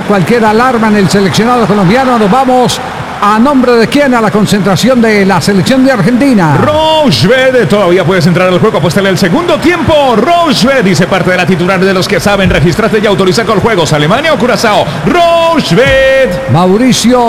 cualquier alarma en el seleccionado colombiano. Nos vamos a nombre de quién, a la concentración de la selección de Argentina. Rochbet, todavía puedes entrar al juego, apuéstale el segundo tiempo. Rochbet, dice parte de la titular de los que saben. Registrate y autoriza con juegos. Alemania o Curazao. Rochbet. Mauricio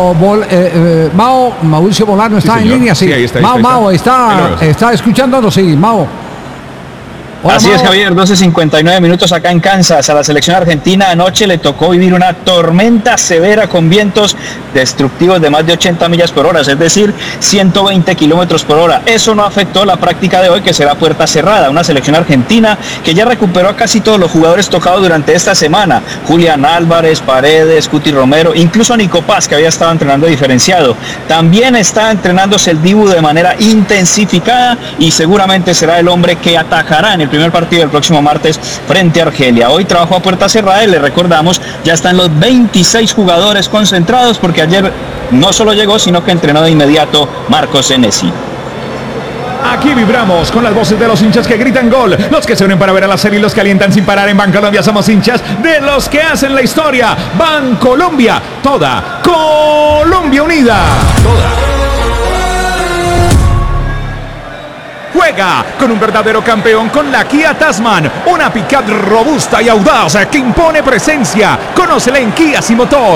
Bolano está en línea, sí. Ahí está, Mao está escuchándonos, sí, Mao. Hola, así Mao. Es, Javier, 12:59 minutos acá en Kansas. A la selección argentina anoche le tocó vivir una tormenta severa con vientos destructivos de más de 80 millas por hora, es decir, 120 kilómetros por hora. Eso no afectó la práctica de hoy, que será puerta cerrada. Una selección argentina que ya recuperó a casi todos los jugadores tocados durante esta semana. Julián Álvarez, Paredes, Cuti Romero, incluso Nico Paz, que había estado entrenando diferenciado. También está entrenándose el Dibu de manera intensificada y seguramente será el hombre que atajará en el primer partido del próximo martes frente a Argelia. Hoy trabajó a puerta cerrada y le recordamos, ya están los 26 jugadores concentrados, porque ayer no solo llegó, sino que entrenó de inmediato Marcos Senesi. Aquí vibramos con las voces de los hinchas que gritan gol, los que se unen para ver a la serie y los que alientan sin parar. En Bancolombia somos hinchas de los que hacen la historia. Bancolombia, toda Colombia unida. Toda. Juega con un verdadero campeón, con la Kia Tasman, una pick-up robusta y audaz que impone presencia. Conócela en Kia Sin Motor.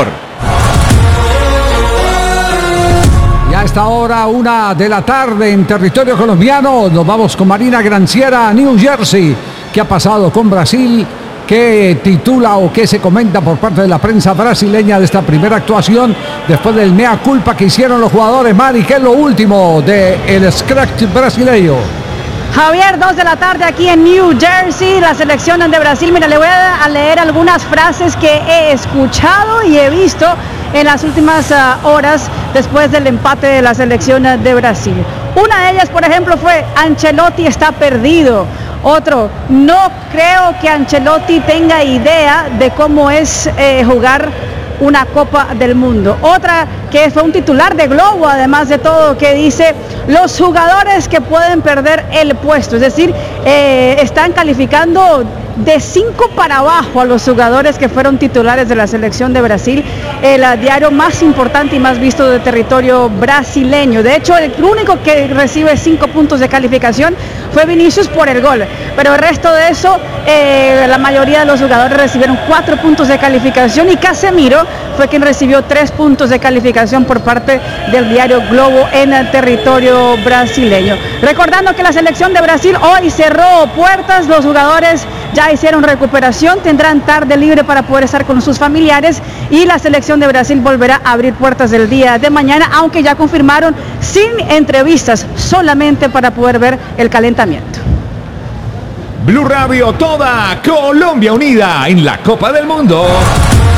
Y a esta hora, 1 de la tarde en territorio colombiano, nos vamos con Marina Granciera a New Jersey. ¿Qué ha pasado con Brasil? ¿Qué titula o qué se comenta por parte de la prensa brasileña de esta primera actuación después del mea culpa que hicieron los jugadores? Mari, ¿qué es lo último del scratch brasileño? Javier, 2 de la tarde aquí en New Jersey, la selección de Brasil. Mira, le voy a leer algunas frases que he escuchado y he visto en las últimas horas después del empate de la selección de Brasil. Una de ellas, por ejemplo, fue: Ancelotti está perdido. Otro: no creo que Ancelotti tenga idea de cómo es jugar una Copa del Mundo. Otra, que fue un titular de Globo, además de todo, que dice: los jugadores que pueden perder el puesto. Es decir, están calificando de 5 para abajo a los jugadores que fueron titulares de la selección de Brasil, el diario más importante y más visto de territorio brasileño. De hecho, el único que recibe 5 puntos de calificación fue Vinicius por el gol, pero el resto de eso, la mayoría de los jugadores recibieron 4 puntos de calificación, y Casemiro fue quien recibió 3 puntos de calificación por parte del diario Globo en el territorio brasileño. Recordando que la selección de Brasil hoy cerró puertas, los jugadores ya hicieron recuperación, tendrán tarde libre para poder estar con sus familiares, y la selección de Brasil volverá a abrir puertas el día de mañana, aunque ya confirmaron sin entrevistas, solamente para poder ver el calentamiento. Blue Radio, toda Colombia unida en la Copa del Mundo.